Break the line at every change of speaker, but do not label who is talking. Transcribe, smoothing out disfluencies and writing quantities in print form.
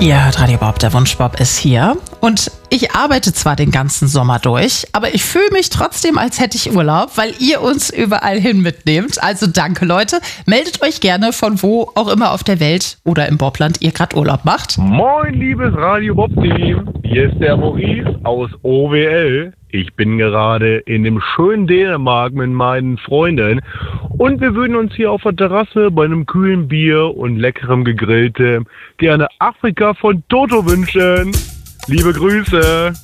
Ihr hört Radio Bob, der Wunschbob ist hier. Und ich arbeite zwar den ganzen Sommer durch, aber ich fühle mich trotzdem, als hätte ich Urlaub, weil ihr uns überall hin mitnehmt. Also danke, Leute. Meldet euch gerne, von wo auch immer auf der Welt oder im Bobland ihr gerade Urlaub macht.
Moin, liebes Radio Bob-Team. Hier ist der Maurice aus OWL. Ich bin gerade in dem schönen Dänemark mit meinen Freunden und wir würden uns hier auf der Terrasse bei einem kühlen Bier und leckerem Gegrilltem gerne Afrika von Toto wünschen. Liebe Grüße.